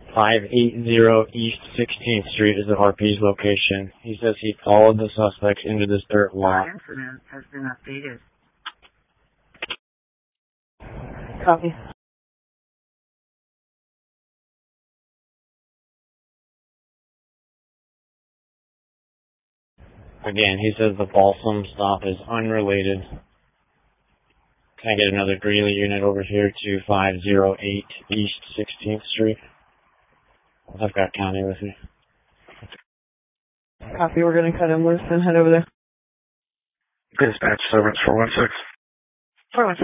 580 East 16th Street is the RP's location. He says he followed the suspects into this dirt lot. Incident has been updated. Copy. Again, he says the Balsam stop is unrelated. Can I get another Greeley unit over here to 508 East 16th Street? I've got County with me. Copy, we're going to cut him loose and head over there. Dispatch servants 416. 416.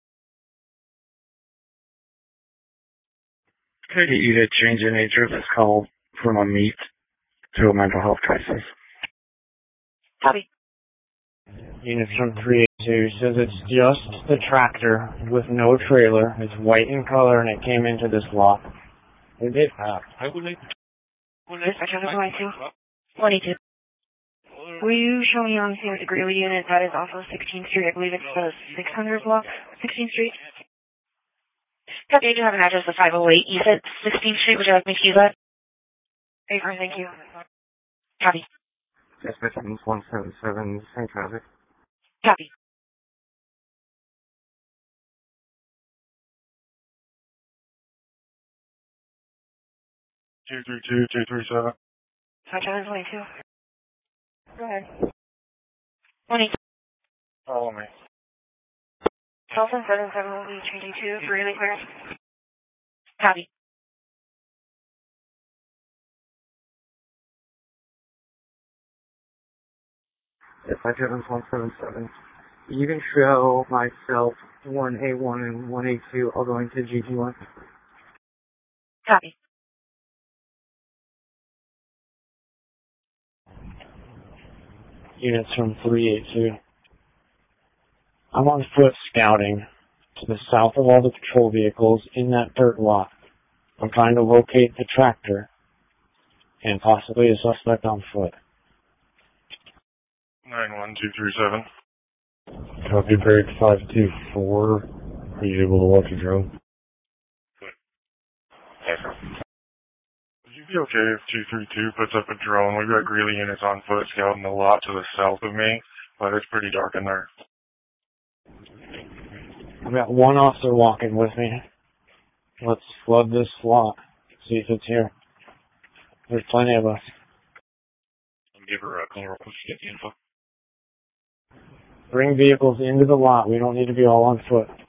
Can I get you to change the nature of this call from a meet to a mental health crisis? Copy. Unit from 382 says it's just the tractor with no trailer. It's white in color and it came into this lot. It did. Dispatch 182. Will you show me on scene with the Greeley unit that is off of 16th Street? I believe it's the 600 block, 16th Street. Copy, I do have an address of 508. You said 16th Street. Would you like me to use that? Paper, thank you. Copy. Dispatch 177, same traffic. Copy. Two 237. Dispatch 122. Go ahead. 182. Follow me. Charleston 77 will be changing to Greeley clearance. Copy. Dispatch 177. You can show myself 1A1 and 1A2 all going to GT1. Copy. Units from 382. I'm on foot scouting to the south of all the patrol vehicles in that dirt lot. I'm trying to locate the tractor and possibly a suspect on foot. 91237. Copy, Barrack 524. Are you able to watch a drone? Yes, sir. Would you be okay if 232 puts up a drone? We've got Greeley units on foot scouting the lot to the south of me, but it's pretty dark in there. I've got one officer walking with me. Let's flood this lot. See if it's here. There's plenty of us. Give her a call real quick to get the info. Bring vehicles into the lot. We don't need to be all on foot.